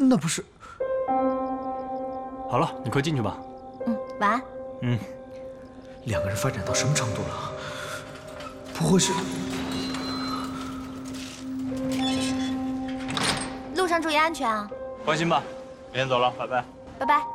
那不是…… 好了，你快进去吧。 晚安。 两个人发展到什么程度了？不会是…… 路上注意安全啊！ 放心吧，明天走了，拜拜。 拜拜。